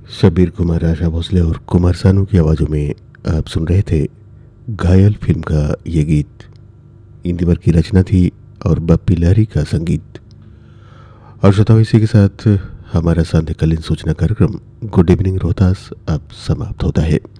शब्बीर कुमार, आशा भोसले और कुमार सानू की आवाज़ों में आप सुन रहे थे घायल फिल्म का ये गीत। इंदिवर की रचना थी और बप्पी लहरी का संगीत। और श्रोताओं, इसी के साथ हमारा सांध्यकालीन सूचना कार्यक्रम गुड इवनिंग रोहतास अब समाप्त होता है।